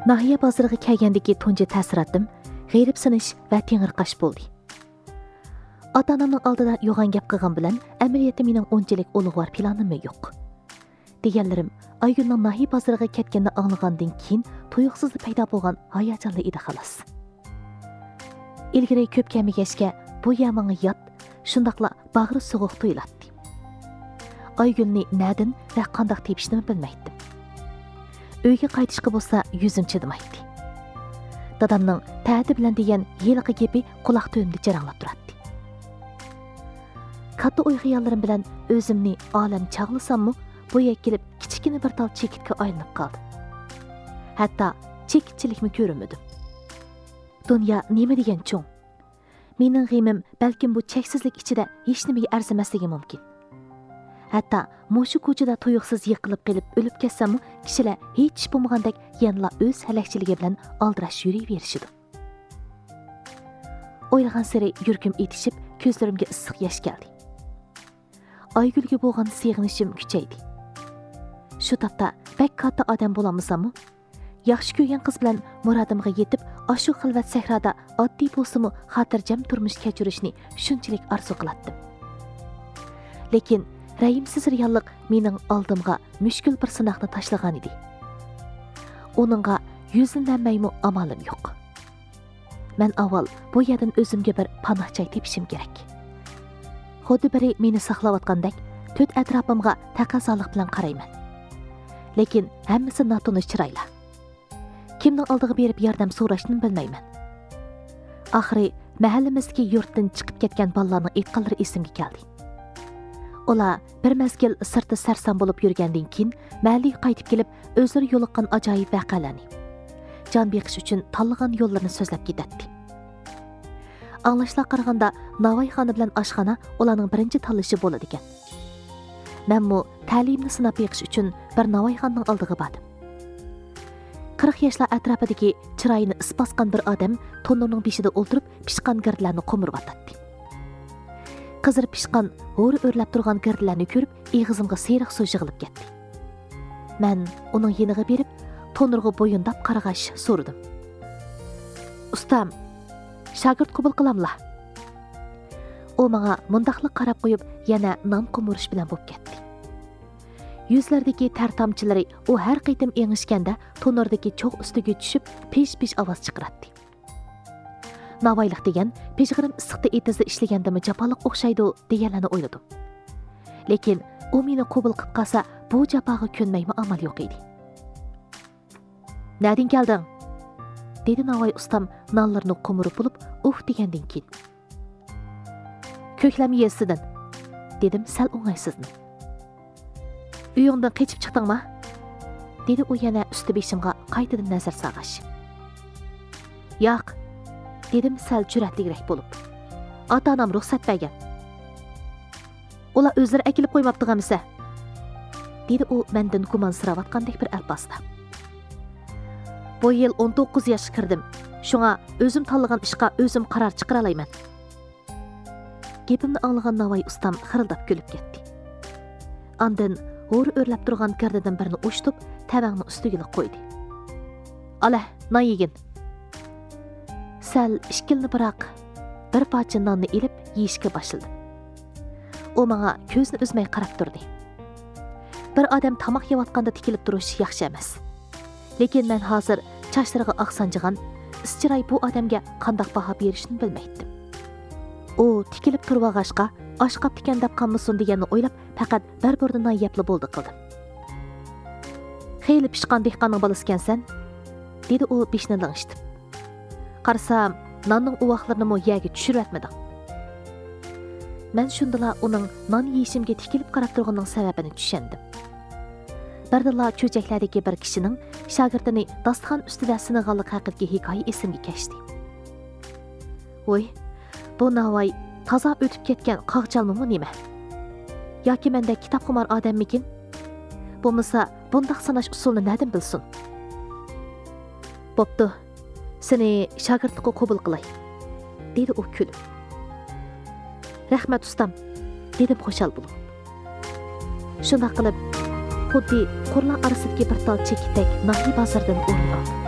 Nahiye bozoriga kelgandagi tunji ta'siratim g'ayribsinish va tengirqash bo'ldi. Ota-onamning oldida yo'g'on gap qilgan bilan amaliyotda mening unchalik ulug'vor planim yo'q. Deganlarim Aygulning Nahiye bozoriga ketganini anglagandan keyin tuyuqsizlik paydo bo'lgan hayajonli edi xolos. Ilgari ko'p kamigashga bu yamanga yot, shundaqla bag'ri sovuq tuyuladi. Aygulni nadin va qandoq tepishni bilmaydim. Uyga qaytishga bo'lsa yuzim chidamaydi. Dadamning ta'di bilan degan yilqi gapi quloq tuymda jaranglab turadi. Katta o'y xiyollarim bilan o'zimni olam chaqlasammi, bu kelib kichkina bir tal chekitga aylanib qoldi. Hatto chekitchilikni ko'rmadim. Dunyo nima degan cho'ng? Mening g'imim balkim bu cheksizlik ichida hech nimaga arzamasligi mumkin. Hatto mushu ko'chada tuyuqsiz yiqilib qilib o'lib ketsam, kishilar hech bo'lmagandek yanla o'z halakchiligi bilan aldirash yurayverishidi. O'ylagan sari yurkim etishib, ko'zlarimga issiq yosh keldi. Aygulga bo'lgan sig'inishim kuchaydi. Shu topda bak katta odam bo'lamizammi? Yaxshi ko'rgan qiz bilan murodimga yetib, ashu xilvat sahroda oddiy bo'lsa-mu xotirjam turmush kechirishni shunchalik orzu qilardim. Lekin rayimsiz reallik mening oldimga mushkul bir sinoqni tashlagan edi. Uningga yuzlanmaymi amalim yo'q. Men avval bu yerdan o'zimga bir panoh joy tepishim kerak. Xuddi biri meni saqlayotgandek, to'rt atrofimga taqozolik bilan qarayman. Lekin hammasi notanish chiroyli. Kimning oldiga berib yordam so'rashni bilmayman. Oxiri mahallamizdagi yurtdan chiqib ketgan bolalarning aytganlari esimga keldi. Ular bir mezgil sirti sarson bo'lib yurgandan keyin mahalliga qaytib kelib, o'zlari yo'liqqan ajoyib voqealarni, jon beqish uchun tanlagan yo'llarini so'zlab ketadi. Anglashlar qaraganda Navoiyxona bilan oshxona ularning birinchi tanlashi bo'ladi ekan. Menmu ta'limni sinab beqish uchun bir Navoiyxonaning oldiga bordim. 40 yoshlar atrofidagi chiroyini isbosgan bir odam to'nurning beshida o'ltirib pishqan girdlarni qo'mirib atadi. Qizir pishqan, o'ri o'rlab turgan girdlarni ko'rib, eg'izimga seriq suv yig'ilib ketdi. Men uning yeniga berib, to'nurga bo'yindab qarag'ash so'radim. "Ustam, shogird qabul qilamla?" U menga mundaqlik qarab qo'yib, yana non qo'mirish bilan bo'lib ketdi. Yuzlardagi tar tomchilari u har qaytim engishganda to'nurdagi cho'g' ustiga tushib, pesh-pesh ovoz chiqaradi. Navoiylik degan peshg'irim issiqda etizda ishlagandimi jafoliq o'xshaydi deganlarni o'yladim. Lekin u meni qabul qilib qolsa, bu jafoga ko'nmaymi amal yo'q edi. "Nadin kelding?" dedi Navoiy ustam nonlarni qo'mirib bo'lib, degandan keyin. "Ko'klam yesidan," dedim sal o'ng'aysizlanib. "Uyingdan qechib chiqdingmi?" dedi u yana usti beshimga qaytadan nazar sag'ash. "Yo'q," dedim sal jur'atliroq bo'lib. "Ota-onam ruxsat bergan." "Ular o'zlari akilib qo'ymabdi-g'amisa?" dedi u mendan gumonsirayotgandek bir alpasda. "Bu yil 19 yoshga kirdim. Shunga o'zim tanlagan ishga o'zim qaror chiqara olmayman." Gapimni anglagan Navoiy ustam xirildab kulib ketdi. Ondan o'ri o'rlab turgan girdidan birini o'shtib, tavangni ustiga qo'ydi. "Ala, non yegin." Sal ishkilni biroq bir parcha nonni ilib yeyishga boshladim. U menga ko'zni uzmay qarab turdi. Bir odam tomoq yeyotganda tikilib turish yaxshi emas. Lekin men hozir chochlariga oqsanjigan, ischiray bu odamga qandoq baho berishni bilmaydim. U tikilib turvag'ashqa, oshqab tikan deb qolmasin deganni o'ylab, faqat bir-birdan non yepli bo'ldi qildim. "Xeyli pishqan dehqonning bolasi ekansan," dedi u beshni lang'ishtib. "Qarasam, nonning uvoqlarini mo yerga tushirayotmading." Men shundala uning non yeyishimga tikilib qarab turganining sababini tushundim. Birdala cho'chaklardagi bir kishining shogirdini dasturxon ustida sinig'anlik haqidagi hikoya esimga keldi. "Voy, bu Navoiy toza o'tib ketgan qog'chalmi nima? Yoki menda kitobxumor odammikin? Bo'lmasa, bundaq sanash usulini nadan bilsin?" "Bo'pti, seni shogirdlikqa qabul qilay," dedi u kulib. "Rahmat ustam," dedim xushal bo'lib. Shunday qilib, xuddi qurlar orasidagi bir tal chekitdek Nahiye bozoridan o'rin oldim.